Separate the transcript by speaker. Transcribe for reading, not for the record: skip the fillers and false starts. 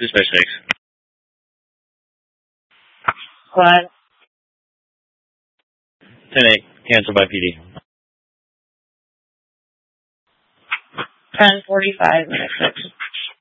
Speaker 1: Dispatch 6.
Speaker 2: Squad.
Speaker 1: 10-8. Canceled by PD.
Speaker 2: 10:45 minutes.